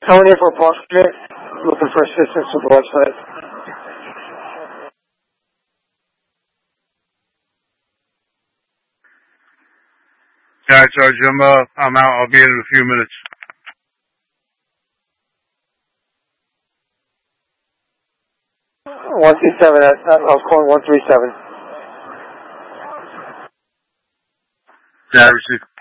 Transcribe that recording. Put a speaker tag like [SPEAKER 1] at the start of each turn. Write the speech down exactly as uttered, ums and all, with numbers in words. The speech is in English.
[SPEAKER 1] Calling in for a project, looking for assistance with the website.
[SPEAKER 2] Alright, Sarge, I'm, uh, I'm out. I'll be in in a few minutes.
[SPEAKER 1] one two seven, I, I was calling one three seven.
[SPEAKER 2] Yeah, I received.